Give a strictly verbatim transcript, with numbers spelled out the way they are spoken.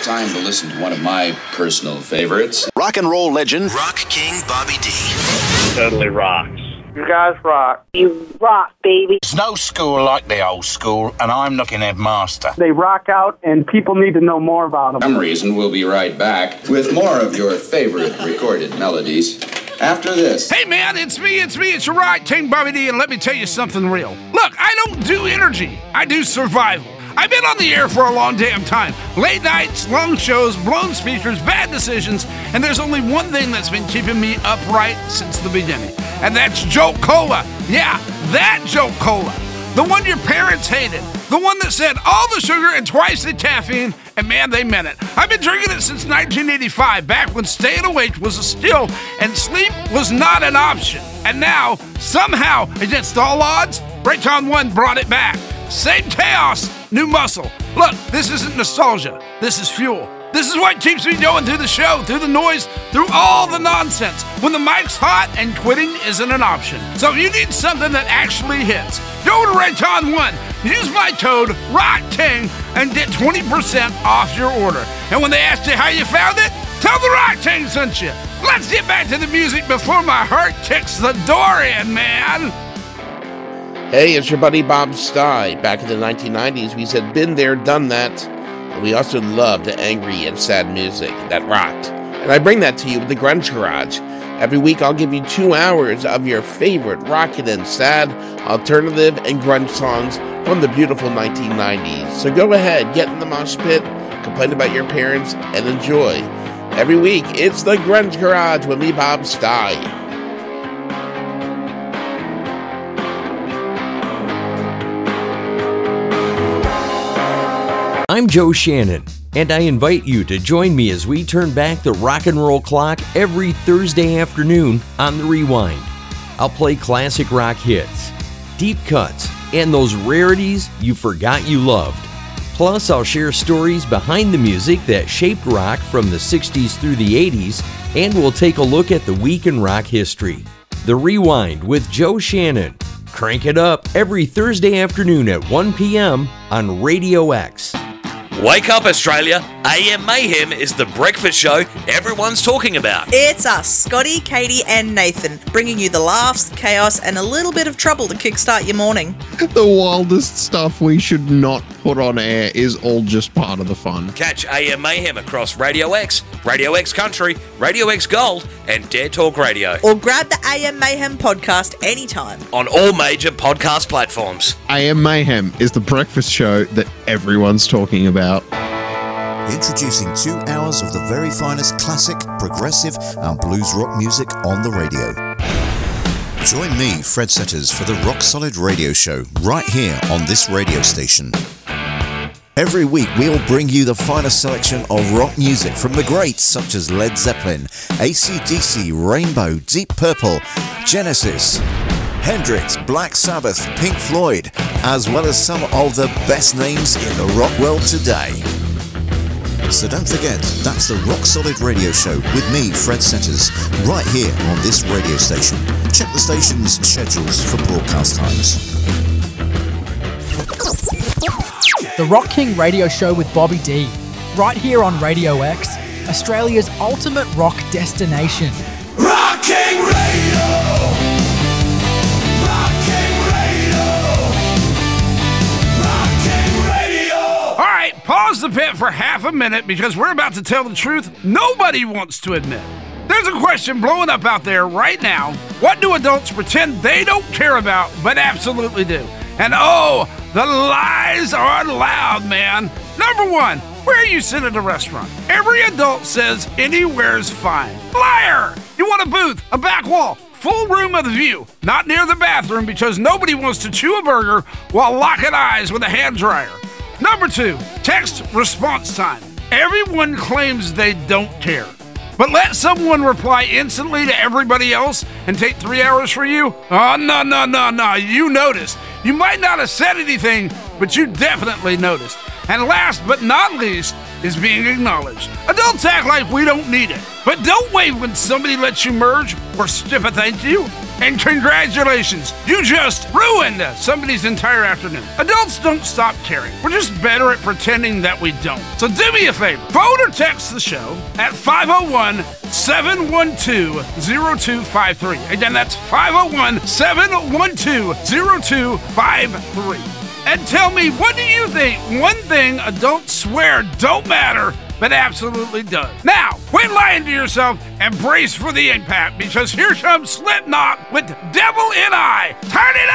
time to listen to one of my personal favorites. Rock and roll legend, Rock King Bobby D. Totally rocks. You guys rock. You rock, baby. There's no school like the old school, and I'm looking at master. They rock out, and people need to know more about them. For some reason, we'll be right back with more of your favorite recorded melodies after this. Hey man, it's me, it's me, it's your Rock King Bobby D, and let me tell you something real. Look, I don't do energy, I do survival. I've been on the air for a long damn time. Late nights, long shows, blown speakers, bad decisions, and there's only one thing that's been keeping me upright since the beginning, and that's Jolt Cola. Yeah, that Jolt Cola. The one your parents hated. The one that said all the sugar and twice the caffeine, and man, they meant it. I've been drinking it since nineteen eighty-five, back when staying awake was a skill and sleep was not an option. And now, somehow, against all odds, Raycon one brought it back. Same chaos, new muscle. Look, this isn't nostalgia. This is fuel. This is what keeps me going through the show, through the noise, through all the nonsense, when the mic's hot and quitting isn't an option. So if you need something that actually hits, go to Raycon one, use my code ROCKKING, and get twenty percent off your order. And when they ask you how you found it, tell the Rock King sent you. Let's get back to the music before my heart kicks the door in, man. Hey, it's your buddy Bob Stye. Back in the nineteen nineties, we said, been there, done that. And we also loved angry and sad music that rocked. And I bring that to you with the Grunge Garage. Every week, I'll give you two hours of your favorite rockin' and sad, alternative, and grunge songs from the beautiful nineteen nineties. So go ahead, get in the mosh pit, complain about your parents, and enjoy. Every week, it's the Grunge Garage with me, Bob Stye. I'm Joe Shannon, and I invite you to join me as we turn back the rock and roll clock every Thursday afternoon on The Rewind. I'll play classic rock hits, deep cuts, and those rarities you forgot you loved. Plus, I'll share stories behind the music that shaped rock from the sixties through the eighties, and we'll take a look at the week in rock history. The Rewind with Joe Shannon. Crank it up every Thursday afternoon at one p.m. on Radio X. Wake up, Australia! A M Mayhem is the breakfast show everyone's talking about. It's us, Scotty, Katie, and Nathan, bringing you the laughs, chaos, and a little bit of trouble to kickstart your morning. The wildest stuff we should not put on air is all just part of the fun. Catch A M Mayhem across Radio X, Radio X Country, Radio X Gold, and Dare Talk Radio. Or grab the A M Mayhem podcast anytime. On all major podcast platforms. A M Mayhem is the breakfast show that everyone's talking about. Introducing two hours of the very finest classic, progressive, and blues rock music on the radio. Join me, Fred Setters, for the Rock Solid Radio Show right here on this radio station. Every week we'll bring you the finest selection of rock music from the greats such as Led Zeppelin, A C D C, Rainbow, Deep Purple, Genesis, Hendrix, Black Sabbath, Pink Floyd, as well as some of the best names in the rock world today. So don't forget, that's the Rock Solid Radio Show with me, Fred Setters, right here on this radio station. Check the station's schedules for broadcast times. The Rock King Radio Show with Bobby D, right here on Radio X, Australia's ultimate rock destination. Rock King Radio! Rock King Radio! Rock King Radio! All right, pause the pit for half a minute because we're about to tell the truth nobody wants to admit. There's a question blowing up out there right now. What do adults pretend they don't care about but absolutely do? And oh, the lies are loud, man. Number one, where you sit at a restaurant. Every adult says anywhere's fine. Liar! You want a booth, a back wall, full room of the view, not near the bathroom because nobody wants to chew a burger while locking eyes with a hand dryer. Number two, text response time. Everyone claims they don't care. But let someone reply instantly to everybody else and take three hours for you? Oh, no, no, no, no, you noticed. You might not have said anything, but you definitely noticed. And last but not least is being acknowledged. Adults act like we don't need it. But don't wave when somebody lets you merge or skip a thank you. And congratulations, you just ruined somebody's entire afternoon. Adults don't stop caring. We're just better at pretending that we don't. So do me a favor. Phone or text the show at five oh one, seven one two, oh two five three. Again, that's five oh one, seven one two, oh two five three. And tell me, what do you think one thing adults swear don't matter, but absolutely does? Now, quit lying to yourself and brace for the impact, because here comes Slipknot with Devil in Eye. Turn it